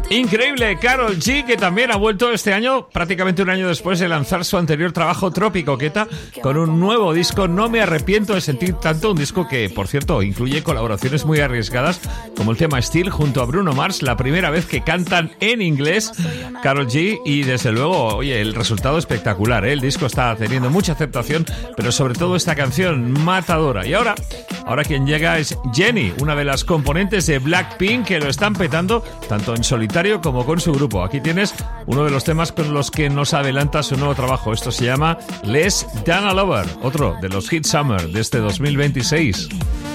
Increíble, Karol G, que también ha vuelto este año, prácticamente un año después de lanzar su anterior trabajo Tropicoqueta, con un nuevo disco. No me arrepiento de sentir tanto, un disco que, por cierto, incluye colaboraciones muy arriesgadas, como el tema Still junto a Bruno Mars, la primera vez que cantan en inglés Karol G, y desde luego, oye, el resultado espectacular, ¿eh? El disco está teniendo mucha aceptación, pero sobre todo esta canción matadora. Y ahora quien llega es Jennie, una de las componentes de Blackpink, que lo están petando tanto en solitario como con su grupo. Aquí tienes uno de los temas con los que nos adelanta su nuevo trabajo. Esto se llama Less Than a Lover, otro de los hits Summer de este 2026.